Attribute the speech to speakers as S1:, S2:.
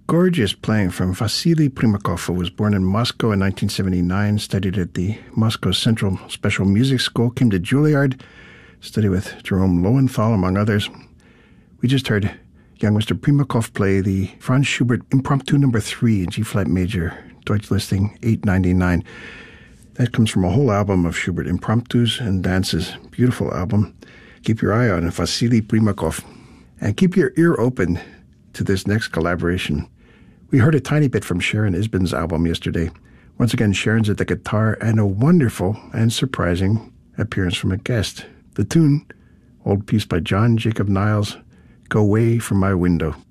S1: gorgeous playing from Vasily Primakov, who was born in Moscow in 1979, studied at the Moscow Central Special Music School, came to Juilliard, studied with Jerome Lowenthal, among others. We just heard young Mr. Primakov play the Franz Schubert Impromptu No. 3 in G-flat major, Deutsch listing 899. That comes from a whole album of Schubert Impromptus and Dances. Beautiful album. Keep your eye on Vasily Primakov. And keep your ear open to this next collaboration. We heard a tiny bit from Sharon Isbin's album yesterday. Once again, Sharon's at the guitar and a wonderful and surprising appearance from a guest. The tune, old piece by John Jacob Niles, Go Away From My Window.